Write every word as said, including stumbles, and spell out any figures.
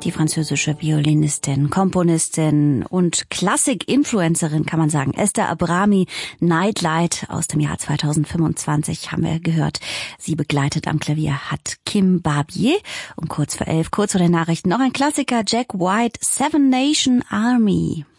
Die französische Violinistin, Komponistin und Klassik-Influencerin, kann man sagen. Esther Abrami, Nightlight aus dem Jahr zweitausendfünfundzwanzig haben wir gehört. Sie begleitet am Klavier hat Kim Barbier. Um kurz vor elf, kurz vor den Nachrichten, noch ein Klassiker, Jack White, Seven Nation Army.